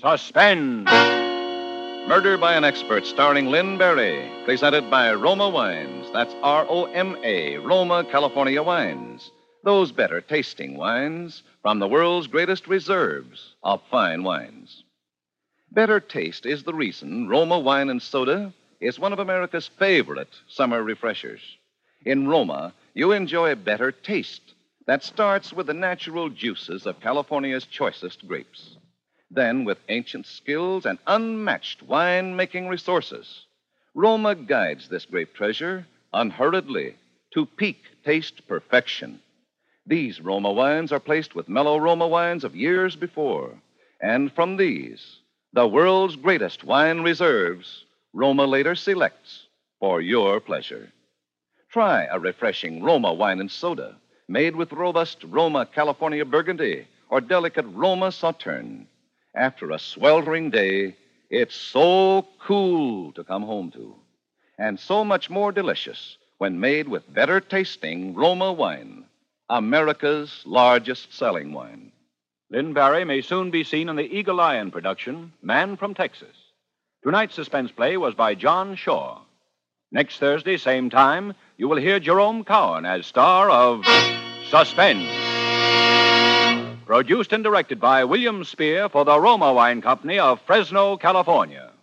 Suspense. Murder by an Expert, starring Lynn Berry. Presented by Roma Wines. That's Roma, Roma, California Wines. Those better tasting wines from the world's greatest reserves of fine wines. Better taste is the reason Roma Wine and Soda is one of America's favorite summer refreshers. In Roma, you enjoy better taste that starts with the natural juices of California's choicest grapes. Then, with ancient skills and unmatched wine-making resources, Roma guides this grape treasure unhurriedly to peak taste perfection. These Roma wines are placed with mellow Roma wines of years before, and from these, the world's greatest wine reserves, Roma later selects for your pleasure. Try a refreshing Roma wine and soda made with robust Roma California Burgundy or delicate Roma Sauterne. After a sweltering day, it's so cool to come home to, and so much more delicious when made with better tasting Roma wine, America's largest selling wine. Lynn Barry may soon be seen in the Eagle Lion production, Man from Texas. Tonight's suspense play was by John Shaw. Next Thursday, same time, you will hear Jerome Cowan as star of Suspense. Produced and directed by William Spear for the Roma Wine Company of Fresno, California.